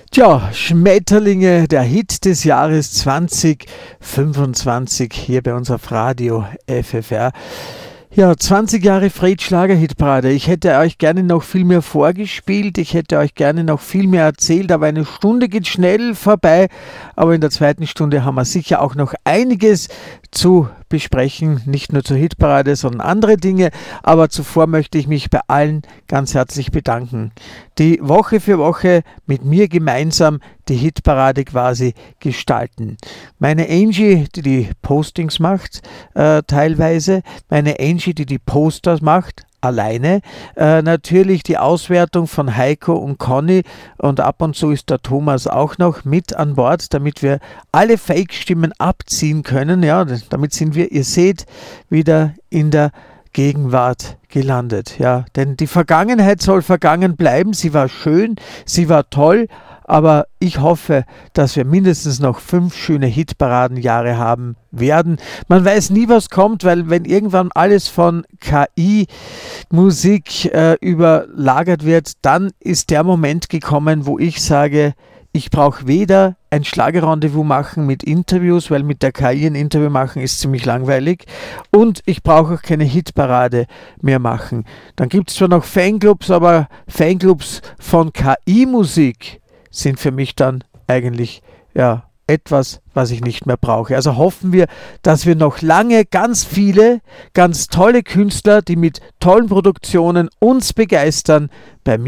Tja, Schmetterlinge, der Hit des Jahres 2025 hier bei uns auf Radio FFR. Ja, 20 Jahre Fred Schlager-Hitparade. Ich hätte euch gerne noch viel mehr vorgespielt, ich hätte euch gerne noch viel mehr erzählt, aber eine Stunde geht schnell vorbei. Aber in der zweiten Stunde haben wir sicher auch noch einiges zu besprechen, nicht nur zur Hitparade, sondern andere Dinge. Aber zuvor möchte ich mich bei allen ganz herzlich bedanken, die Woche für Woche mit mir gemeinsam die Hitparade quasi gestalten. Meine Angie, die die Postings macht, teilweise, meine Angie, die die Posters macht, alleine. Natürlich die Auswertung von Heiko und Conny und ab und zu ist der Thomas auch noch mit an Bord, damit wir alle Fake-Stimmen abziehen können. Ja, damit sind wir, ihr seht, wieder in der Gegenwart gelandet. Ja, denn die Vergangenheit soll vergangen bleiben. Sie war schön, sie war toll, aber ich hoffe, dass wir mindestens noch 5 schöne Hitparadenjahre haben werden. Man weiß nie, was kommt, weil wenn irgendwann alles von KI-Musik überlagert wird, dann ist der Moment gekommen, wo ich sage, ich brauche weder ein Schlagerrendezvous machen mit Interviews, weil mit der KI ein Interview machen ist ziemlich langweilig, und ich brauche auch keine Hitparade mehr machen. Dann gibt es zwar noch Fanclubs, aber Fanclubs von KI-Musik sind für mich dann eigentlich etwas, was ich nicht mehr brauche. Also hoffen wir, dass wir noch lange ganz viele, ganz tolle Künstler, die mit tollen Produktionen uns begeistern, bei mir